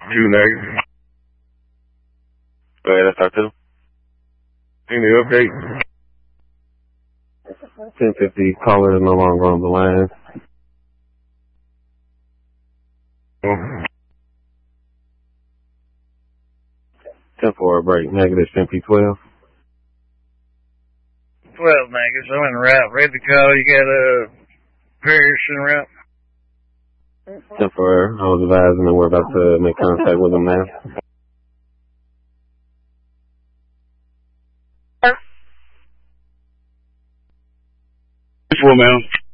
2 negative. Go ahead, let's talk to them. Any update? 1050, caller is no longer on the line. 10-4 break, negative 10P12. 12 negatives, I'm en route, ready to call. You got a Paris en route? 10-4, I was advising that we're about to make contact with them now. 4 man.